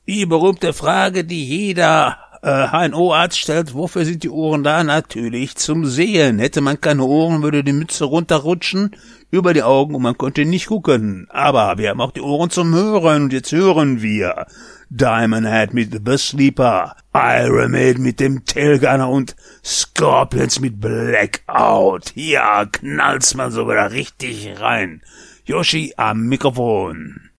Die berühmte Frage, die jeder HNO-Arzt stellt, wofür sind die Ohren da? Natürlich zum Sehen. Hätte man keine Ohren, würde die Mütze runterrutschen über die Augen und man könnte nicht gucken. Aber wir haben auch die Ohren zum Hören und jetzt hören wir Diamond Head mit The Sleeper, Iron Maiden mit dem Tailgunner und Scorpions mit Blackout. Ja, knallt's mal sogar richtig rein. Yoshi am Mikrofon.